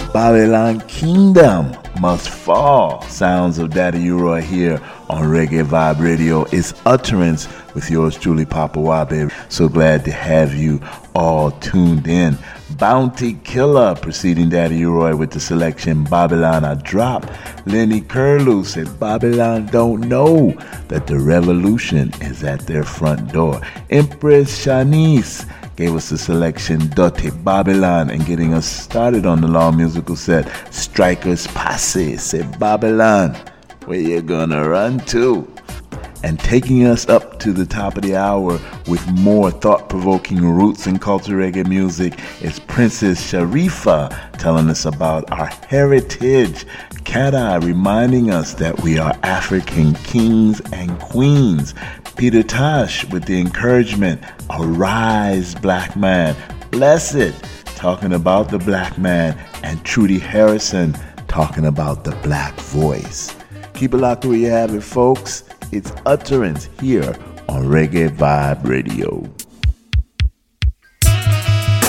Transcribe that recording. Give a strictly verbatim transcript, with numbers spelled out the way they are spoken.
Babylon Kingdom Must Fall. Sounds of Daddy U-Roy here on Reggae Vibe Radio. It's Utterance with yours truly, Papa Wabe. So glad to have you all tuned in. Bounty Killer preceding Daddy U-Roy with the selection Babylon I Drop. Lenny Curlew said Babylon don't know that the revolution is at their front door. Empress Shanice gave us the selection Dirty Babylon, and getting us started on the long musical set, Strikers Posse said Babylon, where you gonna run to? And taking us up to the top of the hour with more thought-provoking roots and culture reggae music is Princess Sharifa telling us about our heritage. Cat Eye reminding us that we are African kings and queens. Peter Tosh with the encouragement, arise black man, blessed, talking about the black man, and Trudy Harrison talking about the black voice. Keep it locked where you have it, folks. It's Utterance here on Reggae Vibe Radio.